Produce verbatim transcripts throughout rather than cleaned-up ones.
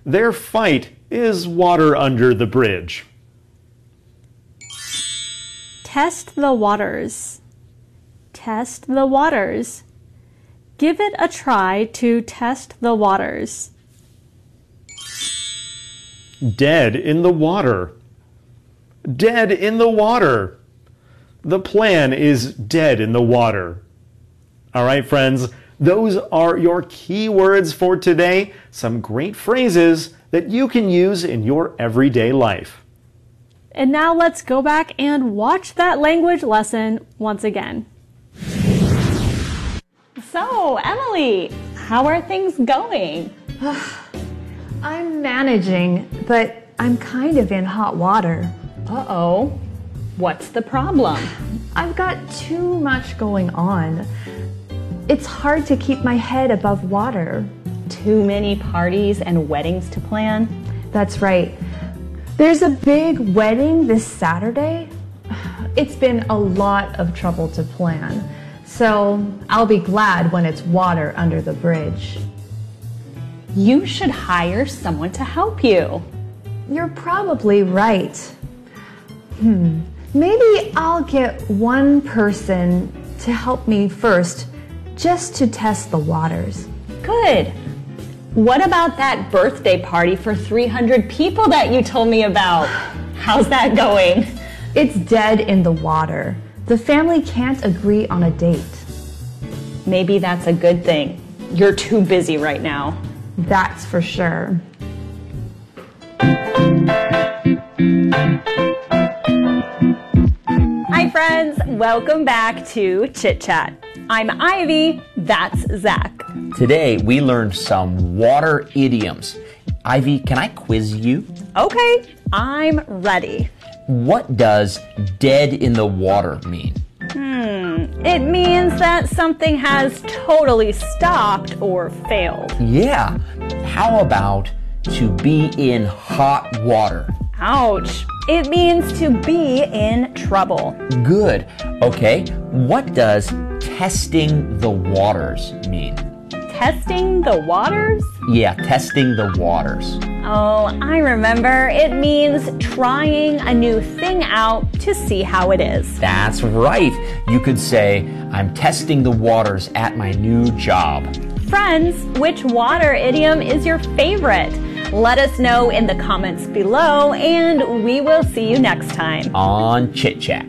Their fight is water under the bridge. Test the waters. Test the waters. Give it a try to test the waters. Dead in the water. Dead in the water. The plan is dead in the water. All right, friends, those are your key words for today. Some great phrases that you can use in your everyday life. And now let's go back and watch that language lesson once again. So, Emily, how are things going? I'm managing, but I'm kind of in hot water. Uh-oh. What's the problem? I've got too much going on. It's hard to keep my head above water. Too many parties and weddings to plan? That's right. There's a big wedding this Saturday. It's been a lot of trouble to plan, so I'll be glad when it's water under the bridge. You should hire someone to help you. You're probably right. Hmm. Maybe I'll get one person to help me first, just to test the waters. Good. What about that birthday party for three hundred people that you told me about? How's that going? It's dead in the water. The family can't agree on a date. Maybe that's a good thing. You're too busy right now. That's for sure. Hi friends, welcome back to Chit Chat. I'm Ivy, that's Zach. Today we learned some water idioms. Ivy, can I quiz you? Okay, I'm ready. What does dead in the water mean? Hmm, it means that something has totally stopped or failed. Yeah. How about to be in hot water? Ouch. It means to be in trouble. Good. Okay. What does testing the waters mean? Testing the waters? Yeah, testing the waters. Oh, I remember. It means trying a new thing out to see how it is. That's right. You could say, I'm testing the waters at my new job. Friends, which water idiom is your favorite? Let us know in the comments below, and we will see you next time on Chit Chat.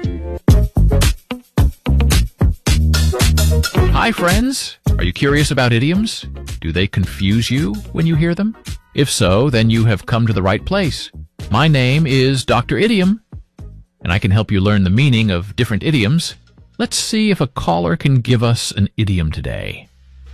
Hi friends, are you curious about idioms? Do they confuse you when you hear them? If so, then you have come to the right place. My name is Doctor Idiom, and I can help you learn the meaning of different idioms. Let's see if a caller can give us an idiom today.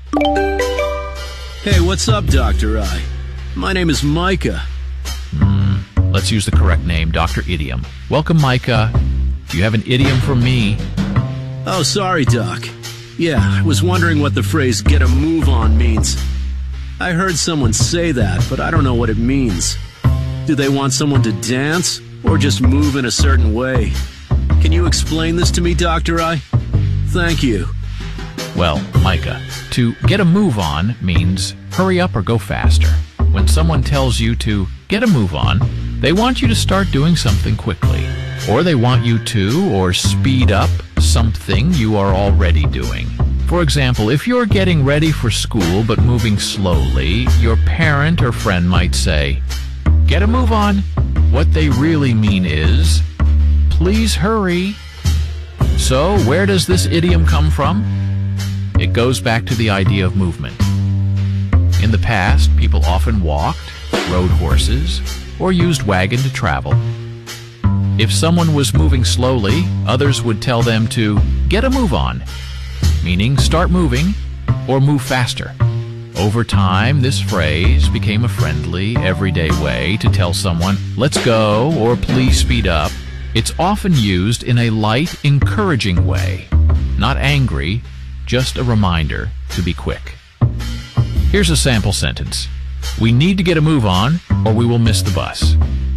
Hey, what's up, Doctor I? My name is Micah. Hmm, let's use the correct name, Doctor Idiom. Welcome, Micah. Do you have an idiom for me? Oh, sorry, Doc. Yeah, I was wondering what the phrase get a move on means. I heard someone say that, but I don't know what it means. Do they want someone to dance or just move in a certain way? Can you explain this to me, Doctor I? Thank you. Well, Micah, to get a move on means hurry up or go faster. When someone tells you to get a move on, they want you to start doing something quickly. Or they want you to or speed up something you are already doing. For example, if you're getting ready for school but moving slowly, your parent or friend might say, "Get a move on." What they really mean is, "Please hurry." So, where does this idiom come from? It goes back to the idea of movement. In the past, people often walked, rode horses, or used wagon to travel. If someone was moving slowly, others would tell them to get a move on, meaning start moving or move faster. Over time, this phrase became a friendly, everyday way to tell someone, "Let's go," or "Please speed up." It's often used in a light, encouraging way, not angry, just a reminder to be quick. Here's a sample sentence. We need to get a move on, or we will miss the bus.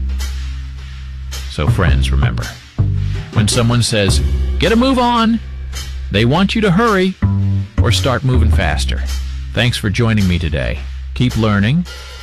So friends, remember, when someone says, "Get a move on," they want you to hurry or start moving faster. Thanks for joining me today. Keep learning,